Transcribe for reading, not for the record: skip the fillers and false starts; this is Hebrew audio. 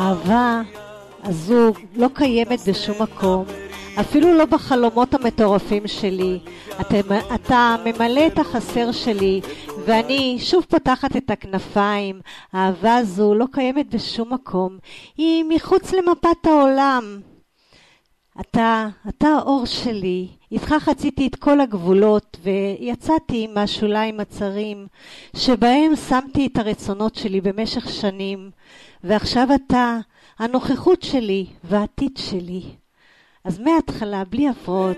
האהבה הזו לא קיימת בשום מקום, אפילו לא בחלומות המטורפים שלי. אתה ממלא את החסר שלי, ואני שוב פותחת את הכנפיים. האהבה הזו לא קיימת בשום מקום, היא מחוץ למפת העולם. אתה האור שלי, איתך חציתי את כל הגבולות ויצאתי מהשוליים הצרים שבהם שמתי את הרצונות שלי במשך שנים, ועכשיו אתה הנוכחות שלי והעתיד שלי. אז מההתחלה, בלי הפרעות,